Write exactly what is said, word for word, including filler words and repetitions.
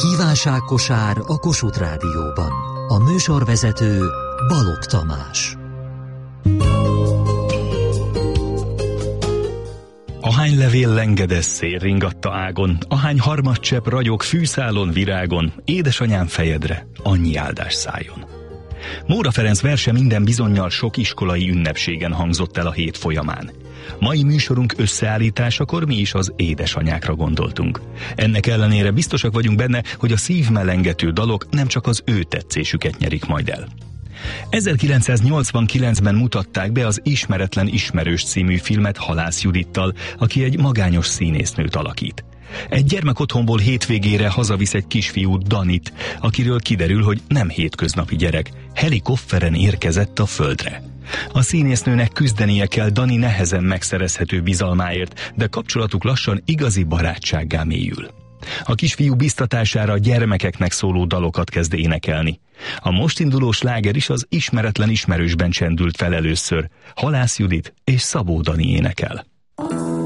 Kívánságkosár a Kossuth Rádióban. A műsorvezető Balogh Tamás. Ahány levél lengedez szél ringatta ágon, ahány harmadcsepp ragyog fűszálon virágon, édesanyám fejedre annyi áldás szálljon. Móra Ferenc verse minden bizonnyal sok iskolai ünnepségen hangzott el a hét folyamán. Mai műsorunk összeállításakor mi is az édesanyákra gondoltunk. Ennek ellenére biztosak vagyunk benne, hogy a szívmelengető dalok nem csak az ő tetszésüket nyerik majd el. ezerkilencszáznyolcvankilencben mutatták be az Ismeretlen ismerős című filmet Halász Judittal, aki egy magányos színésznőt alakít. Egy gyermekotthonból hétvégére hazavisz egy kisfiút, Danit, akiről kiderül, hogy nem hétköznapi gyerek, helikopteren érkezett a földre. A színésznőnek küzdenie kell Dani nehezen megszerezhető bizalmáért, de kapcsolatuk lassan igazi barátsággá mélyül. A kisfiú biztatására gyermekeknek szóló dalokat kezd énekelni. A most induló sláger is az Ismeretlen ismerősben csendült fel először. Halász Judit és Szabó Dani énekel.